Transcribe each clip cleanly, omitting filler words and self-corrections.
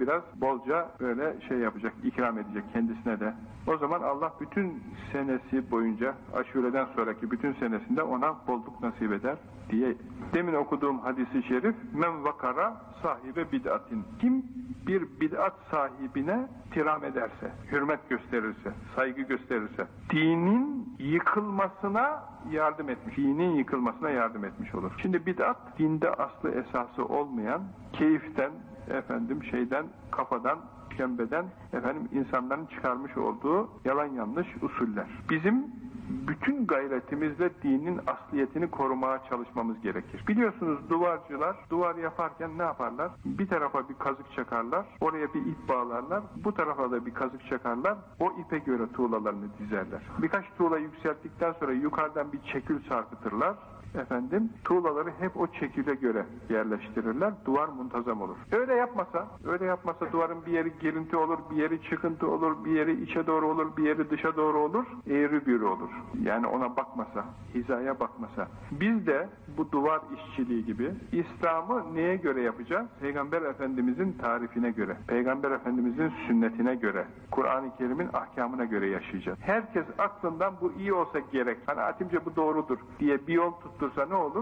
biraz bolca böyle şey yapacak, ikram edecek kendisine de. O zaman Allah bütün senesi boyunca, aşureden sonraki bütün senesinde ona bolluk nasip eder diye. Demin okuduğum hadisi şerif, men vakara sahibe bid'atin. Kim bir bid'at sahibine tiram ederse, hürmet gösterirse, saygı gösterirse, dinin yıkılmasına yardım etmiş. Dinin yıkılmasına yardım etmiş olur. Şimdi bid'at, dinde aslı esası olmayan, keyiften, kafadan, şembeden, insanların çıkarmış olduğu yalan yanlış usuller. Bizim bütün gayretimizle dinin asliyetini korumaya çalışmamız gerekir. Biliyorsunuz duvarcılar duvar yaparken ne yaparlar? Bir tarafa bir kazık çakarlar, oraya bir ip bağlarlar, bu tarafa da bir kazık çakarlar, o ipe göre tuğlalarını dizerler. Birkaç tuğla yükselttikten sonra yukarıdan bir çekül sarkıtırlar. Tuğlaları hep o çekile göre yerleştirirler. Duvar muntazam olur. Öyle yapmasa duvarın bir yeri girinti olur, bir yeri çıkıntı olur, bir yeri içe doğru olur, bir yeri dışa doğru olur, eğri büğrü olur. Yani ona bakmasa, hizaya bakmasa. Biz de bu duvar işçiliği gibi İslam'ı neye göre yapacağız? Peygamber Efendimizin tarifine göre, Peygamber Efendimizin sünnetine göre, Kur'an-ı Kerim'in ahkamına göre yaşayacağız. Herkes aklından bu iyi olsa gerek, kanaatimce bu doğrudur diye bir yol tuttursa ne olur?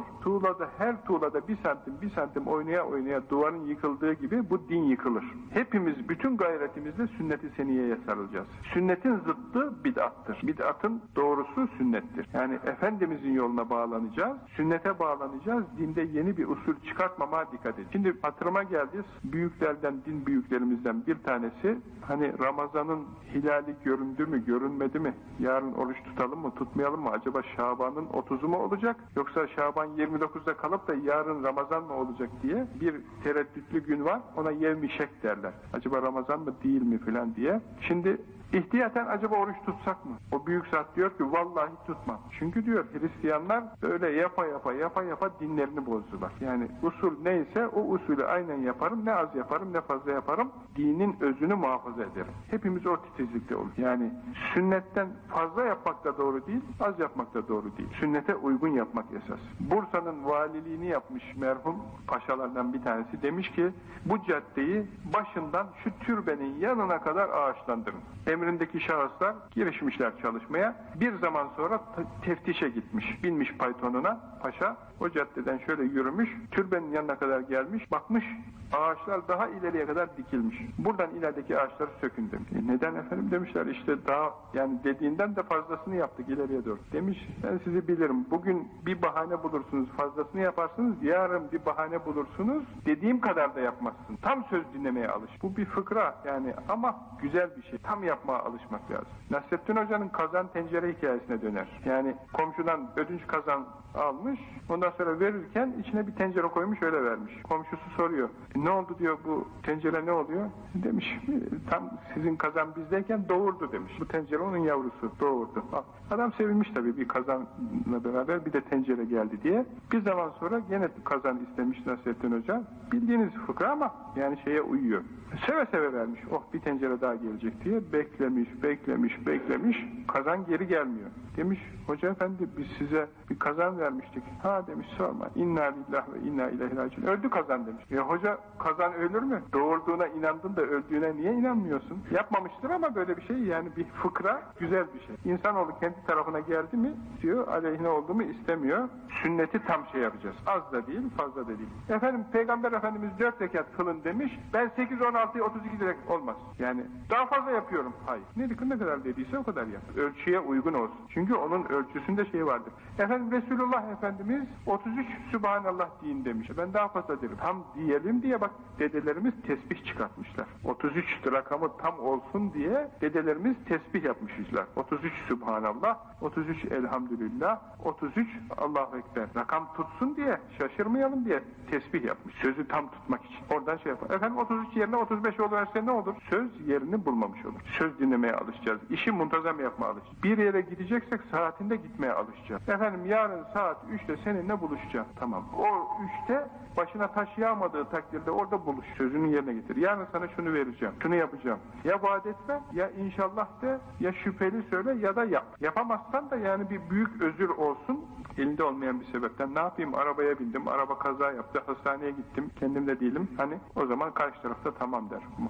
Her tuğlada bir santim oynaya duvarın yıkıldığı gibi bu din yıkılır. Hepimiz bütün gayretimizle sünnet-i seniyeye sarılacağız. Sünnetin zıttı bid'attır. Bid'atın doğrusu sünnettir. Yani Efendimizin yoluna bağlanacağız, sünnete bağlanacağız, dinde yeni bir usul çıkartmamaya dikkat edin. Şimdi hatırıma geldi, büyüklerden, din büyüklerimizden bir tanesi, Ramazan'ın hilali göründü mü, görünmedi mi? Yarın oruç tutalım mı, tutmayalım mı? Acaba Şaban'ın 30'u mu olacak? Yoksa Şaban 29'da kalıp da yarın Ramazan mı olacak diye bir tereddütlü gün var. Ona yevmi şek derler. Acaba Ramazan mı değil mi filan diye. Şimdi ihtiyaten acaba oruç tutsak mı? O büyük zat diyor ki vallahi tutmam. Çünkü diyor Hristiyanlar böyle yapa yapa dinlerini bozdular. Yani usul neyse o usulü aynen yaparım. Ne az yaparım ne fazla yaparım. Dinin özünü muhafaza ederim. Hepimiz o titizlikte olur. Yani sünnetten fazla yapmak da doğru değil, az yapmak da doğru değil. Sünnete uygun yapmak esas. Bursa'nın valiliğini yapmış merhum paşalardan bir tanesi demiş ki bu caddeyi başından şu türbenin yanına kadar ağaçlandırın. Emrindeki şahıslar girişmişler çalışmaya. Bir zaman sonra teftişe gitmiş. Binmiş paytonuna paşa. O caddeden şöyle yürümüş. Türbenin yanına kadar gelmiş. Bakmış ağaçlar daha ileriye kadar dikilmiş. Buradan ilerideki ağaçları sökün demiş. Neden efendim demişler, işte daha yani dediğinden de fazlasını yaptık ileriye doğru. Demiş ben sizi bilirim. Bugün bir bahane bulursunuz, fazlasını yaparsınız. Yarın bir bahane bulursunuz. Dediğim kadar da yapmazsınız. Tam söz dinlemeye alış. Bu bir fıkra yani ama güzel bir şey. Tam yapmaya alışmak lazım. Nasrettin Hoca'nın kazan tencere hikayesine döner. Yani komşudan ödünç kazan almış. Ondan sonra verirken içine bir tencere koymuş öyle vermiş. Komşusu soruyor. Ne oldu diyor, bu tencere ne oluyor? Demiş tam sizin kazan bizdeyken doğurdu demiş. Bu tencere onun yavrusu doğurdu. Adam sevinmiş tabii, bir kazanla beraber bir de tencere geldi diye. Bir zaman sonra gene kazan istemiş Nasrettin Hoca. Bildiğiniz fıkra ama yani şeye uyuyor. Seve seve vermiş. Oh bir tencere daha gelecek diye beklemiş. Kazan geri gelmiyor. Demiş hoca efendi biz size bir kazan vermiştik. Ha demiş sorma. İnna lillahi ve inna ileyhi raciun. Öldü kazan demiş. Hoca kazan ölür mü? Doğurduğuna inandın da öldüğüne niye inanmıyorsun? Yapmamıştır ama böyle bir şey, yani bir fıkra güzel bir şey. İnsanoğlu kendi tarafına geldi mi diyor, aleyhine oldu mu istemiyor. Sünneti tam şey yapacağız. Az da değil, fazla da değil. Efendim Peygamber Efendimiz 4 rekat kılın demiş. Ben 8-16'yı 32 rekat olmaz. Yani daha fazla yapıyorum. Hayır. Ne kadar dediyse o kadar yap. Ölçüye uygun olsun. Çünkü onun ölçüsünde şey vardır. Efendim Resulullah Efendimiz 33 Sübhanallah deyin demiş. Ben daha fazla derim. Tam diyelim diye bak dedelerimiz tesbih çıkartmışlar. 33 rakamı tam olsun diye dedelerimiz tesbih yapmışlar. 33 Sübhanallah, 33 Elhamdülillah, 33 Allahu Ekber. Rakam tutsun diye, şaşırmayalım diye tesbih yapmış. Sözü tam tutmak için. Oradan şey yapar. Efendim 33 yerine 35 oluverse ne olur? Söz yerini bulmamış olur. Söz dinlemeye alışacağız. İşi muntazam yapmaya alışacağız. Bir yere gideceksek saatinde gitmeye alışacağız. Efendim yarın saat 3'te seninle buluşacağım. Tamam. O 3'te başına taş yağmadığı takdirde orada buluş. Sözünün yerine getir. Yarın sana şunu vereceğim. Şunu yapacağım. Ya vaat etme, ya inşallah de, ya şüpheli söyle ya da yap. Yapamazsan da yani bir büyük özür olsun. Elinde olmayan bir sebepten. Ne yapayım? Arabaya bindim. Araba kaza yaptı. Hastaneye gittim. Kendim de değilim. Hani o zaman karşı tarafta tamam der.